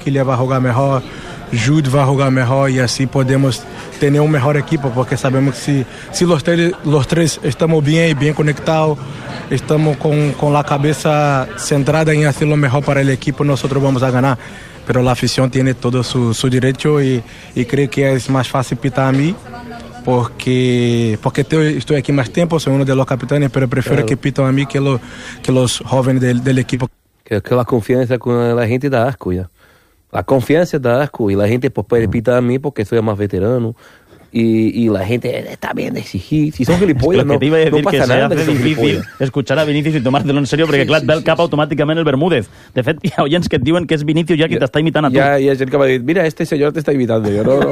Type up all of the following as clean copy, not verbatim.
Kylian va a jugar mejor, Jude va a jugar mejor y así podemos tener un mejor equipo, porque sabemos que si los tres estamos bien y bien conectados, estamos con la cabeza centrada en hacer lo mejor para el equipo, nosotros vamos a ganar. Pero la afición tiene todo su derecho y creo que es más fácil pitar a mí porque estoy aquí más tiempo, soy uno de los capitanes, pero prefiero que pitan a mí que los jóvenes del equipo. Que la confianza con la gente da asco ya. La confianza da asco y la gente pues puede pitar a mí porque soy más veterano. Y la gente está bien de exigir. Si son gilipollas, no, no pasa nada. Es difícil escuchar a Vinícius i tomar-te-lo en serio, perquè clar, et ve al cap automàticament el Bermúdez. De fet, hi ha oients que et diuen que és Vinícius ja qui t'està imitant a tu. Ya, y hay gente que va a decir, mira, este señor te está imitando. Yo no.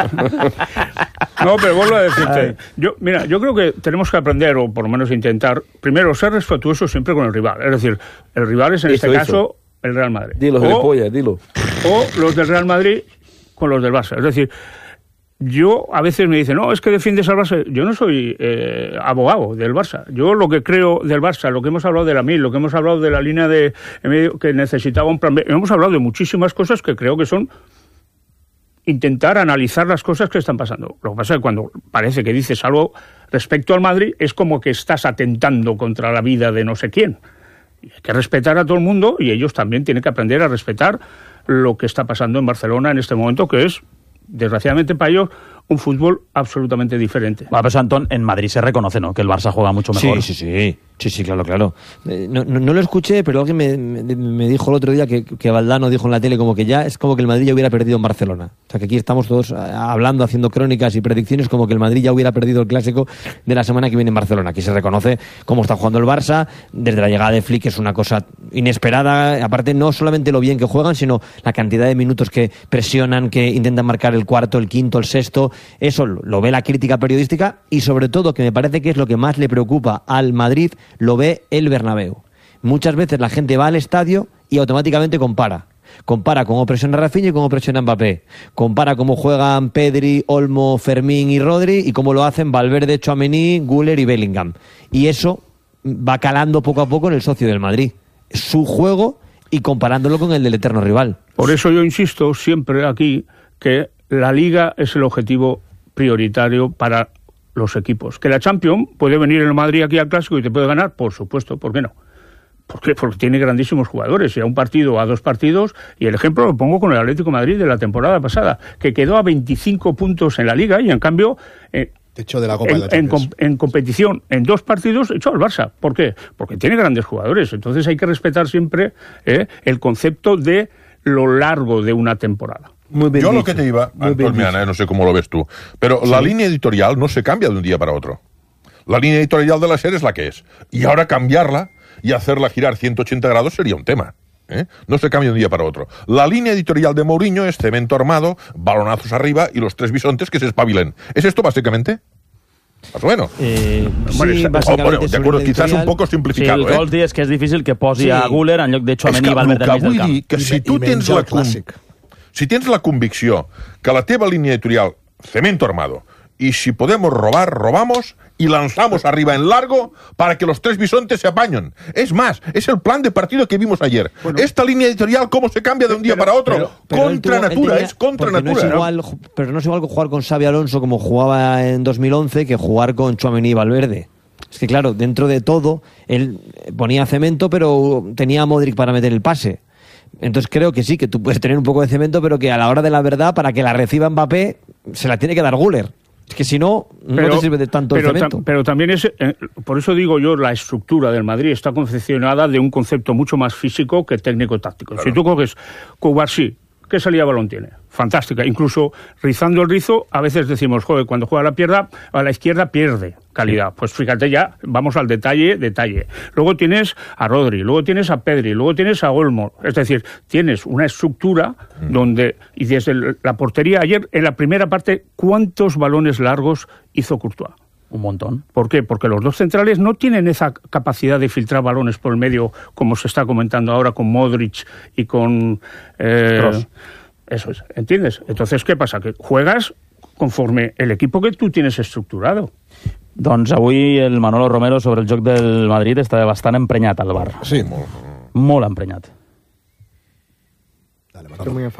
No, pero vuelvo a decirte. Yo creo que tenemos que aprender, o por lo menos intentar, primero, ser respetuosos siempre con el rival. Es decir, el rival es en este caso el Real Madrid. Dilo, gilipollas, dilo. O los del Real Madrid con los del Barça. Es decir, yo a veces me dicen, no, es que defiendes al Barça. Yo no soy abogado del Barça. Yo lo que creo del Barça, lo que hemos hablado de la MIL, lo que hemos hablado de la línea de medio que necesitaba un plan B, hemos hablado de muchísimas cosas que creo que son intentar analizar las cosas que están pasando. Lo que pasa es que cuando parece que dices algo respecto al Madrid, es como que estás atentando contra la vida de no sé quién. Y hay que respetar a todo el mundo y ellos también tienen que aprender a respetar lo que está pasando en Barcelona en este momento, que es, desgraciadamente para ellos, un fútbol absolutamente diferente. Bueno, pues Antón, en Madrid se reconoce, ¿no?, que el Barça juega mucho mejor. Sí, claro. No lo escuché, pero alguien me dijo el otro día que Valdano dijo en la tele como que ya es como que el Madrid ya hubiera perdido en Barcelona. O sea, que aquí estamos todos hablando, haciendo crónicas y predicciones como que el Madrid ya hubiera perdido el clásico de la semana que viene en Barcelona. Aquí se reconoce cómo está jugando el Barça, desde la llegada de Flick es una cosa inesperada. Aparte, no solamente lo bien que juegan, sino la cantidad de minutos que presionan, que intentan marcar el cuarto, el quinto, el sexto. Eso lo ve la crítica periodística y sobre todo, que me parece que es lo que más le preocupa al Madrid, lo ve el Bernabéu. Muchas veces la gente va al estadio y automáticamente compara cómo presiona Rafinha y cómo presiona Mbappé, compara cómo juegan Pedri, Olmo, Fermín y Rodri y cómo lo hacen Valverde, Tchouaméni, Güler y Bellingham, y eso va calando poco a poco en el socio del Madrid, su juego, y comparándolo con el del eterno rival. Por eso yo insisto siempre aquí que la Liga es el objetivo prioritario para los equipos. Que la Champions puede venir el Madrid aquí al Clásico y te puede ganar, por supuesto, ¿por qué no? ¿Por qué? Porque tiene grandísimos jugadores, y a un partido, a dos partidos, y el ejemplo lo pongo con el Atlético de Madrid de la temporada pasada, que quedó a 25 puntos en la Liga y en cambio echó de la Copa de la Champions. En competición, en dos partidos, echó al Barça. ¿Por qué? Porque tiene grandes jugadores. Entonces hay que respetar siempre el concepto de lo largo de una temporada. Yo dicho. Lo que te iba, Antón, no sé cómo lo ves tú, pero sí, la línea editorial no se cambia de un día para otro. La línea editorial de la SER es la que es. Y ahora cambiarla y hacerla girar 180 grados sería un tema. No se cambia de un día para otro. La línea editorial de Mourinho es cemento armado, balonazos arriba y los tres bisontes que se espabilen. ¿Es esto básicamente? Más o menos. Sí, básicamente. De acuerdo, quizás un poco simplificado. Sí, el gol és que és difícil que posi a Güler en lloc de Tchouaméni i Valverde al mig del camp. Que si tens la convicció que la teva línea editorial, cemento armado, y si podemos robar, robamos y lanzamos arriba en largo para que los tres bisontes se apañen. Es más, es el plan de partido que vimos ayer. Bueno, esta línea editorial, ¿cómo se cambia de un día para otro? Contra natura, es contra natura. Pero no es igual jugar con Xabi Alonso como jugaba en 2011 que jugar con Tchouaméni y Valverde. Es que claro, dentro de todo, él ponía cemento, pero tenía a Modric para meter el pase. Entonces creo que sí, que tú puedes tener un poco de cemento, pero que a la hora de la verdad, para que la reciba Mbappé, se la tiene que dar Güler. Es que si no, no te sirve de tanto el cemento. Pero también es, por eso digo yo, la estructura del Madrid está confeccionada de un concepto mucho más físico que técnico-táctico. Claro. Si tú coges Cubarsí, ¿qué salida de balón tiene? Fantástica. Incluso rizando el rizo, a veces decimos, joder, cuando juega a la izquierda pierde calidad. Pues fíjate ya, vamos al detalle. Luego tienes a Rodri, luego tienes a Pedri, luego tienes a Olmo. Es decir, tienes una estructura donde, y desde la portería, ayer en la primera parte, ¿cuántos balones largos hizo Courtois? Un montón. ¿Por qué? Porque los dos centrales no tienen esa capacidad de filtrar balones por el medio, como se está comentando ahora con Modric y con Kroos. Eso es, ¿entiendes? Entonces, ¿qué pasa? Que juegas conforme el equipo que tú tienes estructurado. Doncs avui el Manolo Romero sobre el joc del Madrid està bastant emprenyat al bar. Sí, molt emprenyat. Dale, Manolo.